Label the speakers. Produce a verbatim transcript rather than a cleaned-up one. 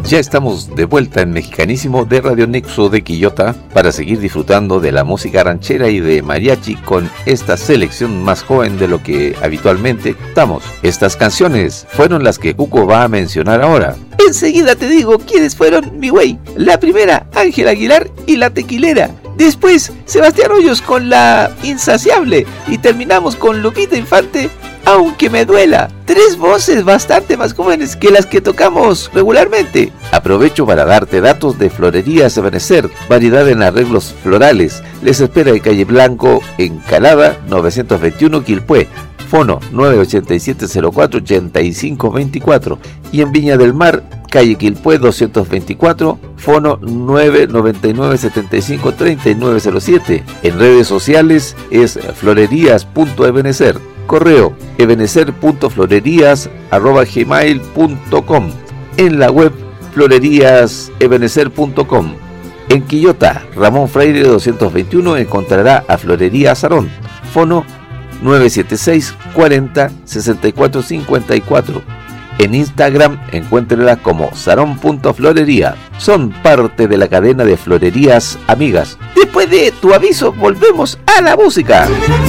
Speaker 1: Ya estamos de vuelta en Mexicanísimo de Radio Nexo de Quillota para seguir disfrutando de la música ranchera y de mariachi con esta selección más joven de lo que habitualmente estamos. Estas canciones fueron las que Cuco va a mencionar ahora.
Speaker 2: Enseguida te digo quiénes fueron, mi güey. La primera, Ángel Aguilar y La Tequilera. Después, Sebastián Hoyos con La Insaciable. Y terminamos con Lupita Infante, Aunque Me Duela. Tres voces bastante más jóvenes que las que tocamos regularmente.
Speaker 1: Aprovecho para darte datos de Florerías Ebenecer, variedad en arreglos florales. Les espera en Calle Blanco, Encalada, novecientos veintiuno, Quilpué. Fono nueve ocho siete cero cuatro ocho cinco dos cuatro. Y en Viña del Mar, calle Quilpué doscientos veinticuatro, fono nueve nueve nueve siete cinco tres nueve cero siete. En redes sociales es florerías punto ebenecer. Correo ebenecer punto florerías arroba gmail punto com. En la web florerías ebenecer punto com. En Quillota, Ramón Freire doscientos veintiuno, encontrará a Florería Sarón. Fono nueve siete seis cuarenta sesenta y cuatro cincuenta y cuatro. En Instagram encuéntrela como sarón punto florería. Son parte de la cadena de florerías amigas.
Speaker 2: Después de tu aviso volvemos a la música.